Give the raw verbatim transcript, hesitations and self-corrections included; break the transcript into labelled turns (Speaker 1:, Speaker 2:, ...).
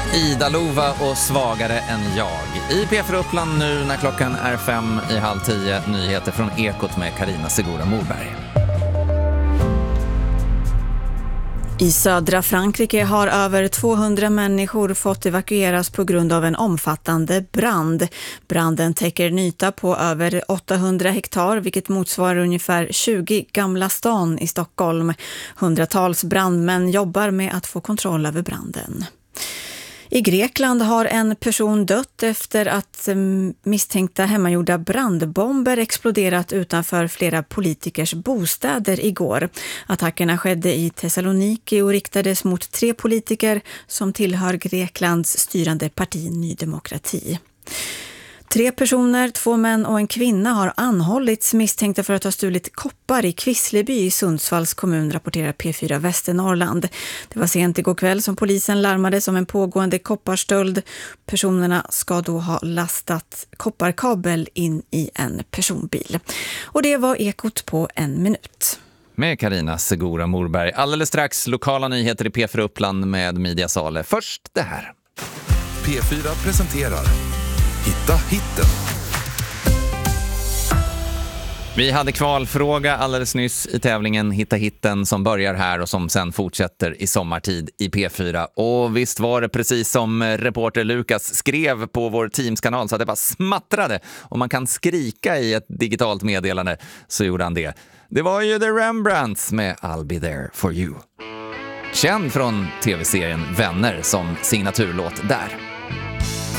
Speaker 1: Ida Lova och Svagare än jag. I P fyra Uppland nu när klockan är fem i halv tio. Nyheter från Ekot med Carina Segura Morberg.
Speaker 2: I södra Frankrike har över tvåhundra människor fått evakueras på grund av en omfattande brand. Branden täcker en yta på över åttahundra hektar, vilket motsvarar ungefär tjugo Gamla stan i Stockholm. Hundratals brandmän jobbar med att få kontroll över branden. I Grekland har en person dött efter att misstänkta hemmagjorda brandbomber exploderat utanför flera politikers bostäder igår. Attackerna skedde i Thessaloniki och riktades mot tre politiker som tillhör Greklands styrande parti Ny Demokrati. Tre personer, två män och en kvinna har anhållits misstänkta för att ha stulit koppar i Kvissleby i Sundsvalls kommun, rapporterar P fyra Västernorrland. Det var sent igår kväll som polisen larmade om en pågående kopparstöld. Personerna ska då ha lastat kopparkabel in i en personbil. Och det var Ekot på en minut.
Speaker 1: Med Carina Segura Morberg. Alldeles strax lokala nyheter i P fyra Uppland med Media Sale. Först det här.
Speaker 3: P fyra presenterar Hitta hitten.
Speaker 1: Vi hade kvalfråga alldeles nyss i tävlingen Hitta hitten som börjar här och som sen fortsätter i sommartid i P fyra. Och visst var det precis som reporter Lukas skrev på vår Teams-kanal så att det bara smattrade. Och man kan skrika i ett digitalt meddelande, så gjorde han det. Det var ju The Rembrandts med I'll be there for you. Känd från tv-serien Vänner som signaturlåt där.